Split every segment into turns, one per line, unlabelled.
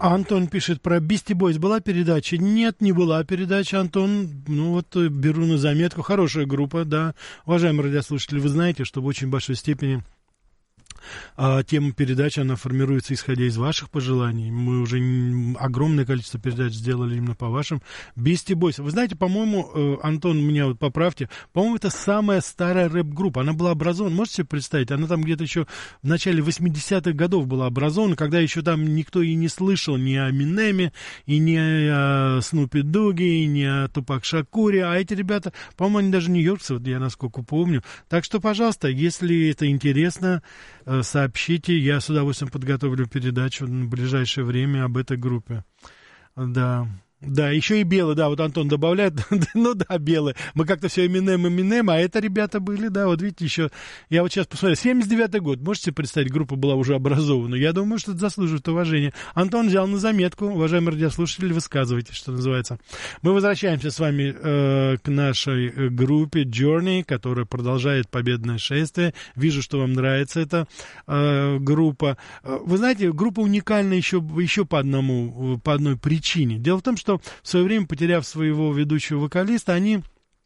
Антон пишет про Beastie Boys. Была передача? Нет, не была передача, Антон. Ну вот, беру на заметку. Хорошая группа, да. Уважаемые радиослушатели, вы знаете, что в очень большой степени тема передачи, она формируется исходя из ваших пожеланий. Мы уже огромное количество передач сделали именно по вашим. Beastie Boys. Вы знаете, по-моему, Антон, меня вот поправьте, по-моему, это самая старая рэп-группа. Она была образована, можете себе представить? Она там где-то еще в начале 80-х годов была образована, когда еще там никто и не слышал ни о Минеме, и ни о Снупи Дуге, и ни о Тупак Шакуре. А эти ребята, по-моему, они даже нью-йоркцы, вот я насколько помню. Так что, пожалуйста, если это интересно, сообщите, я с удовольствием подготовлю передачу в ближайшее время об этой группе. Да. Да, еще и белые, да, вот Антон добавляет, ну да, белые. Мы как-то все Эминем, а это ребята были, да, вот видите, еще, я вот сейчас посмотрел, 79-й год, можете представить, группа была уже образована, я думаю, что это заслуживает уважения. Антон взял на заметку, уважаемые радиослушатели, высказывайтесь, что называется. Мы возвращаемся с вами к нашей группе Journey, которая продолжает победное шествие. Вижу, что вам нравится эта группа. Вы знаете, группа уникальна еще по одной причине. Дело в том, что в свое время, потеряв своего ведущего вокалиста, они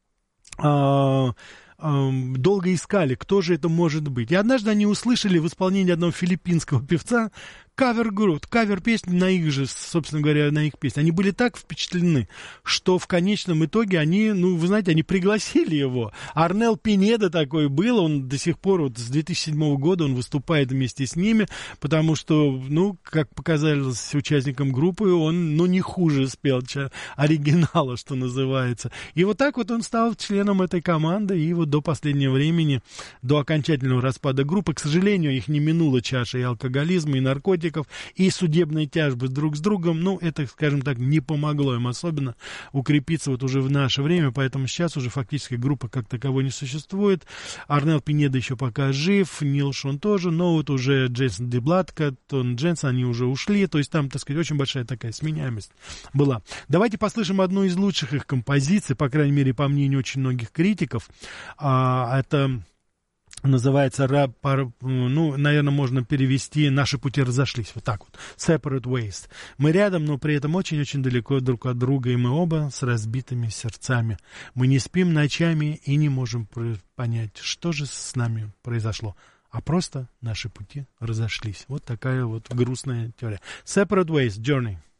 долго искали, кто же это может быть. И однажды они услышали в исполнении одного филиппинского певца кавер-песню на их же, собственно говоря, на их песню. Они были так впечатлены, что в конечном итоге они, ну, вы знаете, они пригласили его. Арнел Пинеда такой был, он до сих пор, вот с 2007 года он выступает вместе с ними, потому что, ну, как показалось участникам группы, он, ну, не хуже спел оригинала, что называется. И вот так вот он стал членом этой команды, и вот до последнего времени, до окончательного распада группы, к сожалению, их не минула чаша и алкоголизма, и наркотиков, и судебные тяжбы друг с другом, ну, это, скажем так, не помогло им особенно укрепиться вот уже в наше время, поэтому сейчас уже фактически группа как таковой не существует. Арнел Пинеда еще пока жив, Нил Шон тоже, но вот уже Джейсон Деблатко, Тон Дженсон, они уже ушли, то есть там, так сказать, очень большая такая сменяемость была. Давайте послушаем одну из лучших их композиций, по крайней мере, по мнению очень многих критиков. Это называется, ну, наверное, можно перевести «Наши пути разошлись». Вот так вот. Separate Ways. Мы рядом, но при этом очень-очень далеко друг от друга, и мы оба с разбитыми сердцами. Мы не спим ночами и не можем понять, что же с нами произошло. А просто наши пути разошлись. Вот такая вот грустная теория. Separate Ways, Journey.